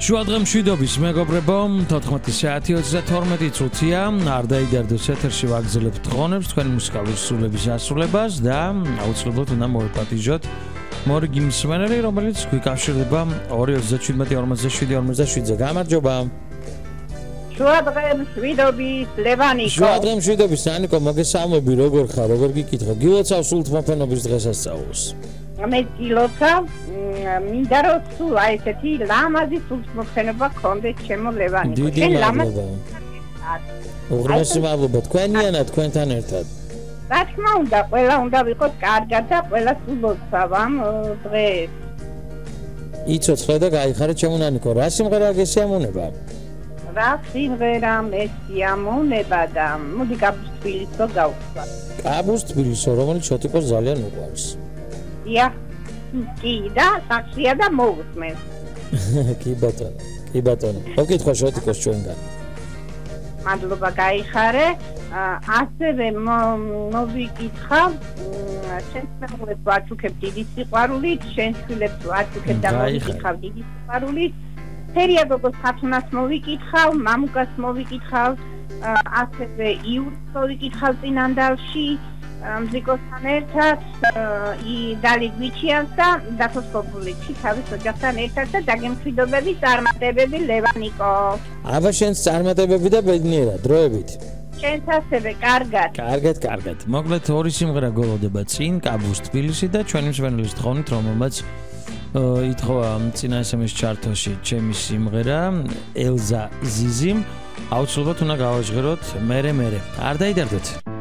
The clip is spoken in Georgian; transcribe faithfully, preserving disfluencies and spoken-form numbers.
შუადღე მშვიდობის მეგობრებო, თოთხმეტი საათი ოცდათორმეტი წუთია, არ დაიდარდოს ეთერში ვაგრძელებთ ღონებს თქვენი მუსიკალური სრულების ასრულებას და აუცილებლად უნდა მოვიპატიჟოთ მორიგი მსმენელი, რომელიც გვიკავშირდება ორი ოცდაშვიდმეტი ორმოცდაშვიდი ორმოცდაშვიდზე. გამარჯობა. შუადღე მშვიდობის ლევანიკო. შუადღე მშვიდობის ანიკო, მოგესალმები, როგორ ხარ, როგორ გიკითხო? გილოცავ სულთმოფენობის დღესასწაულს. მე გილოცავ, მინდა რომ სულ აი ესეთი ლამაზი სულთმოფენობა გქონდეს ჩემო ლევანიკო. დიდი მადლობა. უღრმესი მადლობა თქვენიანა თქვენთან ერთად. რა თქმა უნდა, ყველა უნდა ვიყოთ კარგად და ყველა სულოცავ ამ დღეს. იცოცხლე და გაიხარე ჩემო ნანიკო, რა სიმღერა გესიამონება? რა სიმღერა მესიამონება და მოდი კაბუს თბილისო გავხსნა. კაბუს თბილისო, რომელიც შოტიკოს ძალიან უყვარს. ია, კი და საქსია და მოусმენს. კი ბატონო, კი ბატონო. მოგკითხვა შოტიკოს ჩვენგან. მადლობა გაიხარე. ასევე მოვიკითხა, შენ მეუღლეს ვაჩუქებ დიდი სიყვარულით, შენ შვილებს ვაჩუქებ და მოვიკითხავ დიდი სიყვარულით. ფერია გოგოს ხათუნას მოვიკითხავ, მამუკას მოვიკითხავ, ასევე იურს მოვიკითხავ წინანდალში, მზიკოსთან ერთად, დალი გვიჩიას და დათოს კობულიჩი თავის ოჯახთან ერთად და დაგემშვიდობები წარმატებები ლევანიკო. აბა შენს წარმატებები და ბედნიერად, დროებით. შენც ასევე კარგად. კარგად, კარგად. მოკლედ ორი სიმღერა გველოდება წინ, კაბუს თბილისი და ჩვენი მსმენელის თხოვნით, რომელმაც ითხოვა წინა ეს em es ჩარტოში ჩემი სიმღერა ელზა ზიზიმ. აუცილებლად უნდა გავაჟღეროთ მერე მერე. არ დაიდარდეთ.